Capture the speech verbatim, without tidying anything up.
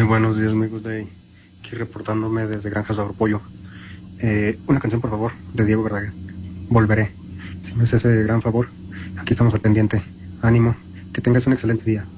buenos días, amigos de aquí reportándome desde Granja Sabor Pollo. Eh, una canción, por favor, de Diego Verdaguer. Volveré. Si me haces ese gran favor, aquí estamos al pendiente. Ánimo, que tengas un excelente día.